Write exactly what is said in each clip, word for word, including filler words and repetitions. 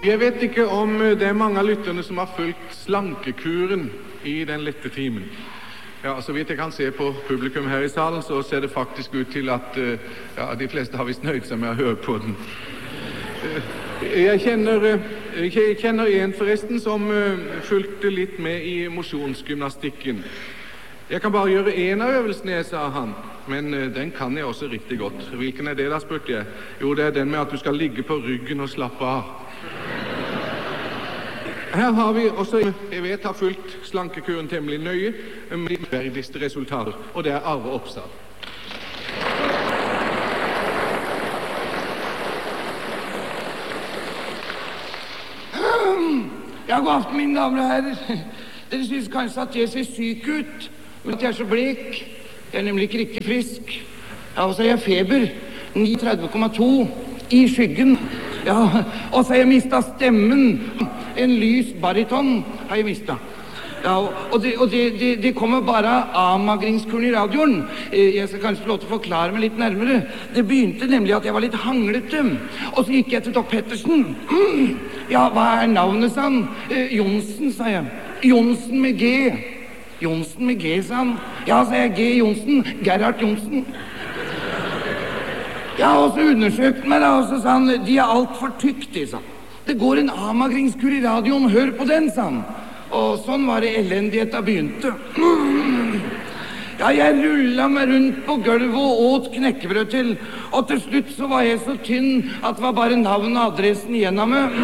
Jeg vet ikke om det er mange av lytterne som har fulgt slankekuren i den lette timen. Ja, så vidt jeg kan se på publikum her i salen, så ser det faktisk ut til at ja, de fleste har visst nøyd seg med å høre på den. Jeg kjenner, jeg kjenner en forresten som fulgte litt med i mosjonsgymnastikken. Jeg kan bare gjøre en av øvelsene, sa han, men den kan jeg også riktig godt. Hvilken er det da, spurte jeg. Jo, det er den med at du skal ligge på ryggen og slappe av. Her har vi også, jeg vet, har fulgt slankekuren temmelig nøye med de verdigste resultater, og det er Arve Oppsal. Ja, god aften, mine damer og herrer. Dere synes kanskje at jeg ser syk ut, men at jeg er så blek. Jeg er nemlig ikke riktig frisk. Ja, og så har jeg feber, trettini komma to, i skyggen. Ja, og så har jeg mistet stemmen. En lys bariton har jeg mistet. Ja, og det, og det, det, det kommer bare av avmagringskuren i radioen. Jeg skal kanskje få lov til å forklare meg litt nærmere. Det begynte nemlig at jeg var litt hanglete. Og så gikk jeg til Dokk Pettersen. Ja, hva er navnet, sa han? Eh, Jonsen, sa jeg. Jonsen med G. Jonsen med G, sa han. Ja, sa jeg, G. Jonsen. Gerhard Jonsen. Ja, og så undersøkte meg da, og så sa han, de er alt for tyktige, sa han. Det går en avmagringskur i radioen, hør på den, sa han. Og sånn var det elendigheten begynte. Ja, jeg rullet meg rundt på gulvet og åt knekkebrød til, og til slutt så var jeg så tynn at det var bare navnet og adressen igjen av meg.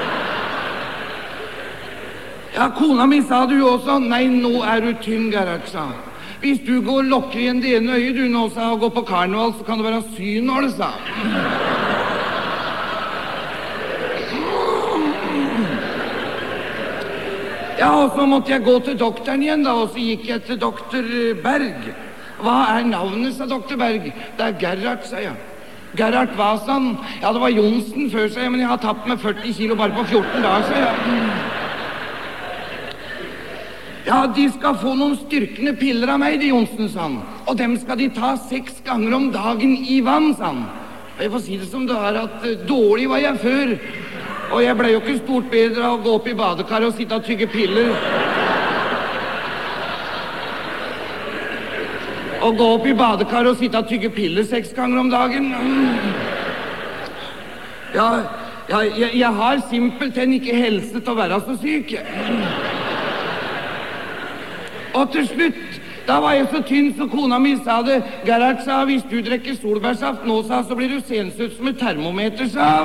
Ja, kona mi sa du også, nei, nå er du tynn, Gerhard, sa han. Hvis du går og lokker igjen det ene øyet du nå, sa, og går på karneval, så kan det være synål, sa han. Ja, og så måtte jeg gå til doktoren igjen da, og så gikk jeg til doktor Berg. Hva er navnet, sa doktor Berg? Det er Gerhard, sa jeg. Gerhard, hva, sa han? Ja, det var Jonsen før, sa jeg, men jeg har tatt med førti kilo bare på fjorten dager, sa jeg. Ja, de skal få noen styrkende piller av meg, de Jonsen, sa han. Og dem skal de ta seks ganger om dagen i vann, sa han. Og jeg får si det som det er, at dårlig var jeg før. Og jeg ble jo ikke stort bedre av å gå opp i badekaret og sitte og tygge piller. Å gå opp i badekaret og sitte og tygge piller seks ganger om dagen. Ja, ja jeg, jeg har simpelthen ikke helse til å være så syk. Og til slutt, da var jeg så tynn, så kona mi sa det. Gerhard sa, hvis du drikker solbærsaft nå, sa, så blir du seende ut som et termometer, sa.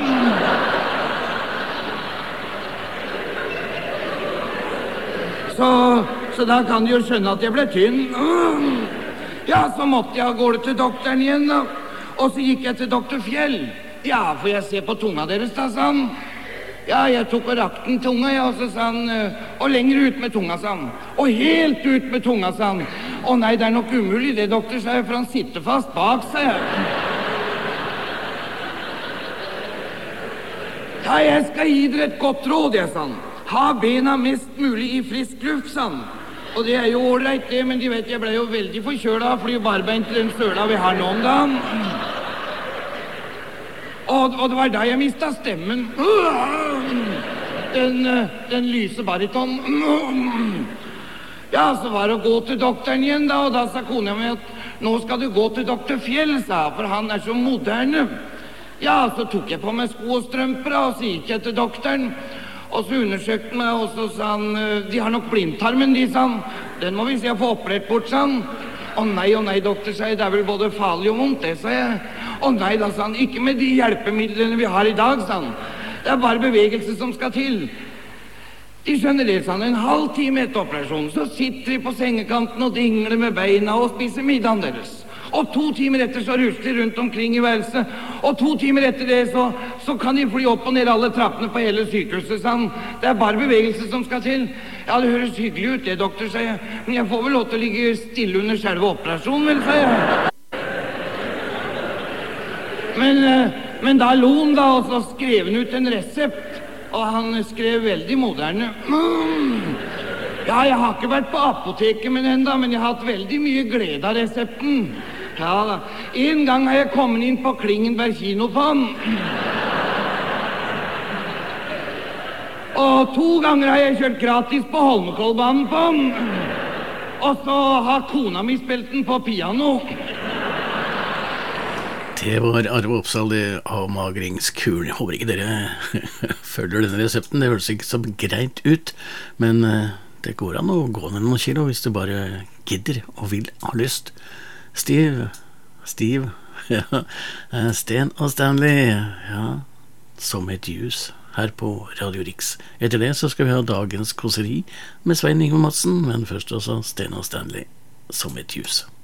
Så, så da kan du jo skjønne at jeg ble tynn. Ja, så måtte jeg gå til doktoren igjen, da. Og så gikk jeg til doktor Fjell. Ja, får jeg se på tunga deres, da, sa han. Ja, jeg tok og rakte den tunga, ja, og så sa han, og lenger ut med tunga, sa han. Og helt ut med tunga, sa han. Å nei, det er nok umulig, det, doktor, sa jeg, for han sitter fast bak, sa jeg. Ja, jeg skal gi dere et godt råd, jeg, sa han. Ha bena mest mulig i frisk luft, sa han. Og det er jo ålreit det, men de vet jeg ble jo veldig forkjøla, fordi barbeint til den søla vi har nå om dagen. Og, og det var da jeg mistet stemmen. Den, den lyse bariton. Ja, så var det å gå til doktoren igjen da, og da sa kona mi at nå skal du gå til doktor Fjell, sa, for han er så moderne. Ja, så tok jeg på meg sko og strømper, og så gikk jeg til doktoren. Og så undersøkte meg, og så sa han, de har nok blindtarmen, de, sa han. Den må vi se å få opprett bort, sa han. Å nei, å nei, doktor, sa jeg, det er vel både farlig og vondt, det, sa jeg. Å nei, da, sa han, ikke med de hjelpemidlene vi har i dag, sa han. Det er bare bevegelse som skal til. De skjønner det, sa han, en halv time etter operasjonen, så sitter de på sengekanten og dingler med beina og spiser middagen deres. Og to timer etter så rusler de rundt omkring i værelset. Og to timer etter det så, så kan de fly opp og ned alle trappene på hele sykehuset, sa han. Det er bare bevegelse som skal til. Ja, det høres hyggelig ut det, doktor, sa jeg. Men jeg får vel lov til å ligge stille under selve operasjonen, vel, sa jeg. Men, men da lo han da, og så skrev han ut en resept. Og han skrev veldig moderne. Ja, jeg har ikke vært på apoteket med den da, men jeg har hatt veldig mye glede av resepten. Ja da. En gang har jeg kommet inn på Klingenberg kino på han. Og to ganger har jeg kjørt gratis på Holmenkollbanen på den. Og så har kona mi spilt den på piano. Det var Arve Oppsal, det avmagringskuren. Jeg håper ikke dere følger denne resepten. Det høres ikke så greit ut, men det går an å gå ned noen kilo hvis du bare gidder og vil ha lyst. Steve, Steve, ja, Sten og Stanley, ja, som et jus her på Radio Rix. Etter det så skal vi ha dagens kåseri med Svein Inge Madsen, men først også Sten og Stanley som et jus.